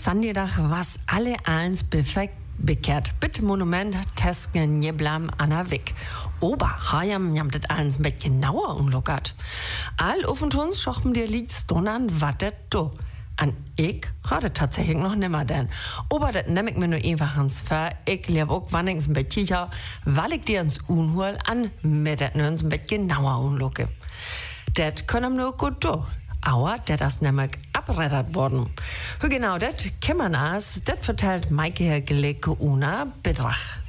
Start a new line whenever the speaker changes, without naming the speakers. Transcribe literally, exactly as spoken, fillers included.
Sandjedag was alle eins befekt bekehrt. Bitte Monument Tesken jeblam Anna Wick. Ober Hayam jamtet eins mit genauer umlockert. All offentons schochen dir liegst donnern wattet do. An ich hatte tatsächlich noch nimmer denn. Aber das nehm ich mir nur einfach ins Ver. Ich lebe auch wannings ein bisschen, weil ich dir ins Unhol an mit das nur ein bisschen genauer umlocke. Das können nur gut do. Aber der das nämlich abreddert worden. Wie genau das kann man as, das vertellt Maike Geleke Una Bedrach.